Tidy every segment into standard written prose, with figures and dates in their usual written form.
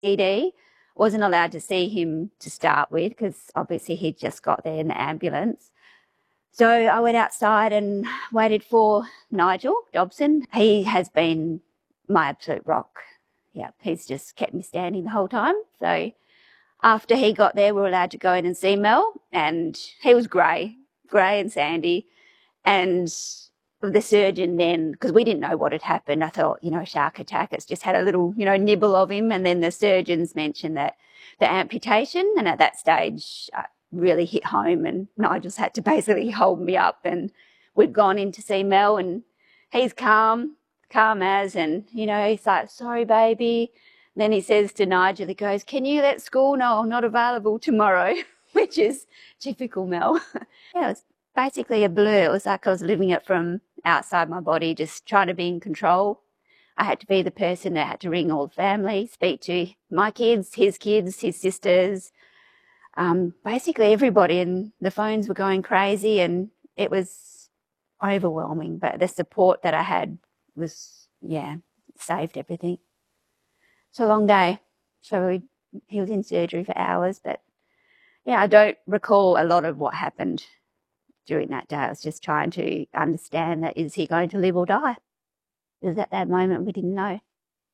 ED. Wasn't allowed to see him to start with because obviously he'd just got there in the ambulance. So I went outside and waited for Nigel Dobson. He has been my absolute rock. Yeah, he's just kept me standing the whole time. So after he got there, we were allowed to go in and see Mel, and he was grey and sandy. And the surgeon then, because we didn't know what had happened, I thought, shark attack, it's just had a little, nibble of him. And then the surgeons mentioned that the amputation, and at that stage really hit home, and Nigel's had to basically hold me up, and we'd gone in to see Mel, and he's calm as, and, he's like, sorry, baby. And then he says to Nigel, he goes, can you let school know I'm not available tomorrow? Which is typical Mel. Yeah, it was basically a blur. It was like I was living it from outside my body, just trying to be in control. I had to be the person that had to ring all the family, speak to my kids, his sisters, basically everybody, and the phones were going crazy, and it was overwhelming. But the support that I had was, saved everything. It's a long day. So he was in surgery for hours, but I don't recall a lot of what happened during that day. I was just trying to understand that, is he going to live or die? Because at that moment we didn't know.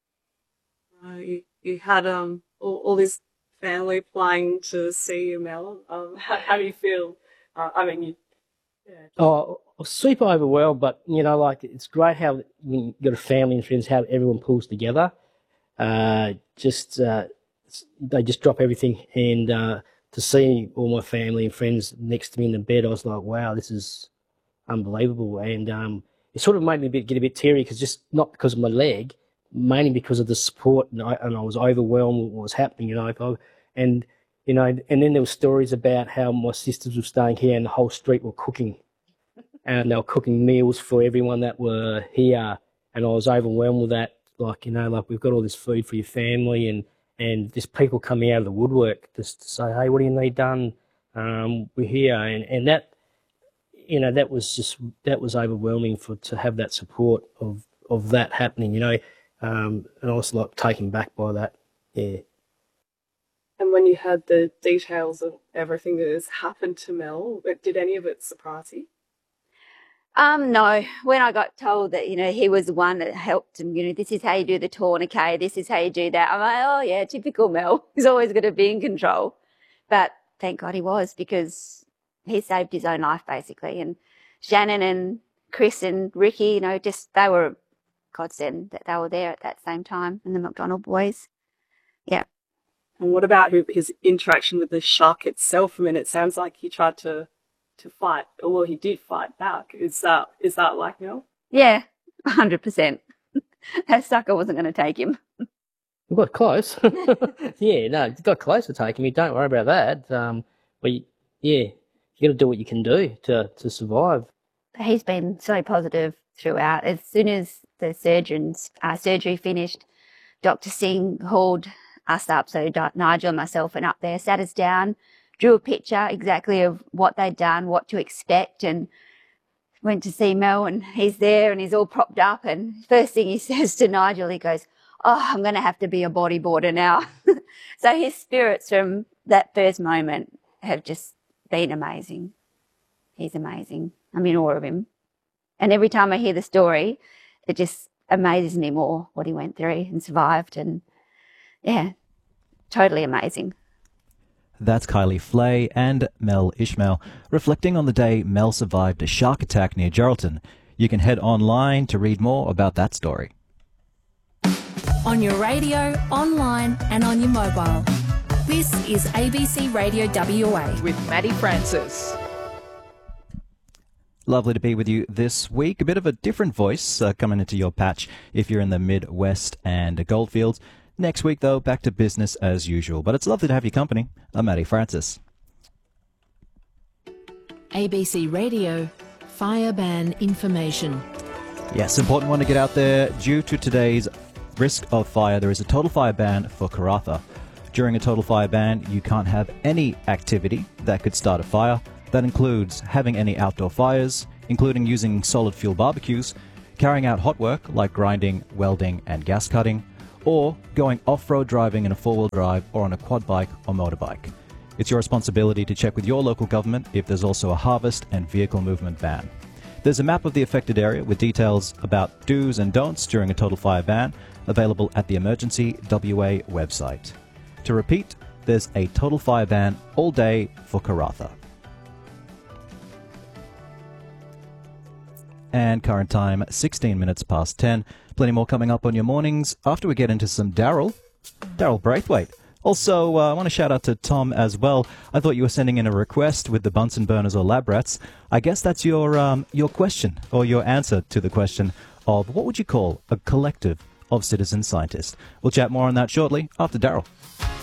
You had all this family flying to see you, Mel. How do you feel? Oh, super overwhelmed, but it's great how when you've got a family and friends, how everyone pulls together. They just drop everything, and to see all my family and friends next to me in the bed, I was like, wow, this is unbelievable. And it sort of made me get a bit teary, because just not because of my leg, mainly because of the support, and I was overwhelmed with what was happening, and then there were stories about how my sisters were staying here and the whole street were cooking, and they were cooking meals for everyone that were here, and I was overwhelmed with that, like we've got all this food for your family, and just people coming out of the woodwork just to say, hey, what do you need done? We're here, and that, that was overwhelming to have that support of that happening, and I was like taken back by that, yeah. And when you had the details of everything that has happened to Mel, did any of it surprise you? No. When I got told that, he was the one that helped, and, this is how you do the tourniquet, this is how you do that, I'm like, oh, yeah, typical Mel. He's always going to be in control. But thank God he was, because he saved his own life, basically. And Shannon and Chris and Ricky, they were a godsend that they were there at that same time, and the McDonald boys. Yeah. And what about his interaction with the shark itself? I mean, it sounds like he tried to fight, or he did fight back. Is that like Mel? Yeah, 100%. That sucker wasn't going to take him. We got close. Yeah, no, you got close to taking me. Don't worry about that. But you got to do what you can do to survive. He's been so positive throughout. As soon as the surgery finished, Dr. Singh hauled us up, so Nigel and myself went up there, sat us down, drew a picture exactly of what they'd done, what to expect, and went to see Mel, and he's there and he's all propped up, and first thing he says to Nigel, he goes, oh, I'm going to have to be a bodyboarder now. So his spirits from that first moment have just been amazing. He's amazing. I'm in awe of him. And every time I hear the story, it just amazes me more what he went through and survived, and yeah, totally amazing. That's Kylie Flay and Mel Ishmael, reflecting on the day Mel survived a shark attack near Geraldton. You can head online to read more about that story. On your radio, online and on your mobile. This is ABC Radio WA. With Maddie Francis. Lovely to be with you this week. A bit of a different voice coming into your patch if you're in the Midwest and Goldfields. Next week, though, back to business as usual. But it's lovely to have your company. I'm Maddie Francis. ABC Radio, fire ban information. Yes, important one to get out there. Due to today's risk of fire, there is a total fire ban for Karratha. During a total fire ban, you can't have any activity that could start a fire. That includes having any outdoor fires, including using solid fuel barbecues, carrying out hot work like grinding, welding and gas cutting, or going off-road driving in a four-wheel drive or on a quad bike or motorbike. It's your responsibility to check with your local government if there's also a harvest and vehicle movement ban. There's a map of the affected area with details about do's and don'ts during a total fire ban available at the Emergency WA website. To repeat, there's a total fire ban all day for Karratha. And current time, 16 minutes past 10. Plenty more coming up on your mornings after we get into some Daryl Braithwaite. Also, I want to shout out to Tom as well. I thought you were sending in a request with the Bunsen burners or lab rats. I guess that's your question or your answer to the question of what would you call a collective of citizen scientists. We'll chat more on that shortly after Daryl.